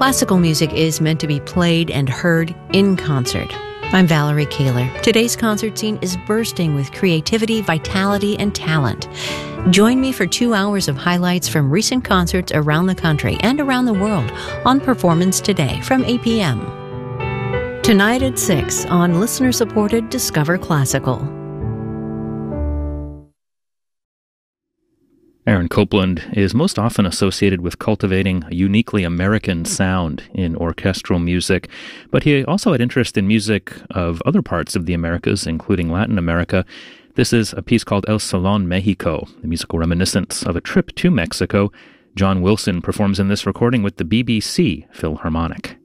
Classical music is meant to be played and heard in concert. I'm Valerie Kaler. Today's concert scene is bursting with creativity, vitality, and talent. Join me for 2 hours of highlights from recent concerts around the country and around the world on Performance Today from 8 p.m. Tonight at 6 on listener-supported Discover Classical. Aaron Copland is most often associated with cultivating a uniquely American sound in orchestral music, but he also had interest in music of other parts of the Americas, including Latin America. This is a piece called El Salón Mexico, the musical reminiscence of a trip to Mexico. John Wilson performs in this recording with the BBC Philharmonic.